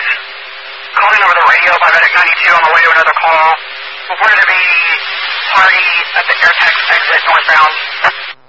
was calling over the radio by Medic 92 on the way to another call. Reported a party at the Airtex exit northbound.